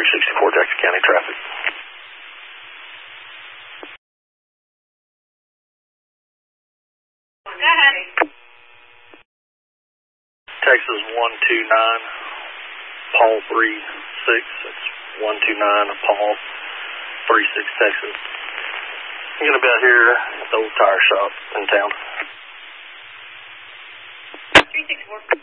364 Jackson County traffic. Go ahead. Texas 129, Paul 36. That's 129, Paul 36, Texas. I'm going to be out here at the old tire shop in town. 364.